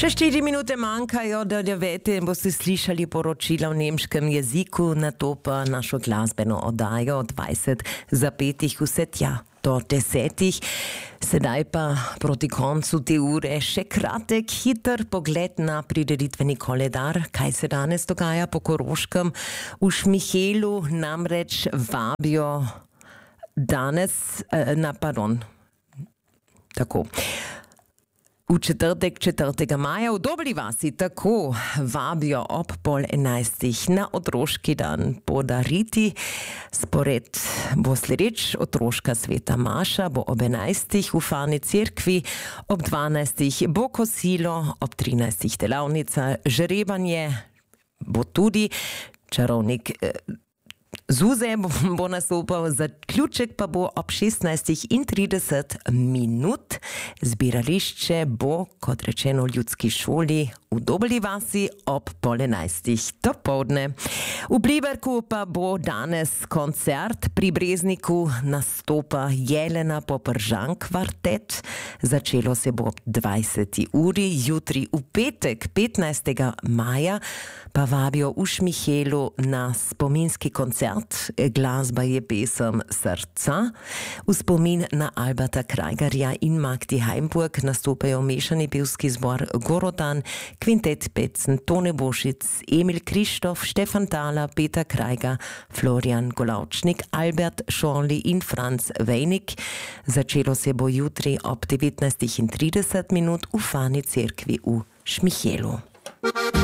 Še 4 minute manjkajo do 9 in boste slišali poročila v nemškem jeziku, na to pa našo glasbeno oddajo od 20 za 5 vse tja do 10. Sedaj pa proti koncu te ure še kratek, hiter pogled na prireditveni koledar, kaj se danes dogaja po Koroškem. V Šmihelu namreč vabijo danes, v četrtek 4. maja v Dobri vasi tako vabijo ob 10:30 na otroški dan podariti. Spored bo sledeč: otroška sveta maša bo ob 11. v Fani cerkvi, ob 12. bo kosilo, ob 13. delavnica, žrebanje bo tudi, čarovnik Zuze bo nastopal, zaključek pa bo ob 16:30. Zbirališče bo, kot rečeno, v ljudski šoli v Dobri vasi ob 10:30 dopoldne. V Pliberku pa bo danes koncert, pri Brezniku nastopa Jelena Popržan kvartet. Začelo se bo ob 20. uri, jutri v petek 15. maja pa vabijo v Šmihelu na spominski koncert. Glasba je pesem Srca. V spomin na Alberta Krajgarja in Magdi Heimburg nastopajo mešani pevski zbor Gorodan, kvintet Pecen, Tone Bošic, Emil Krištof, Štefan Thaler, Peter Krajger, Florian Golavčnik, Albert Schorli in Franz Vejnik. Začelo se bo jutri ob 19:30 v Fani cerkvi v Šmihelu.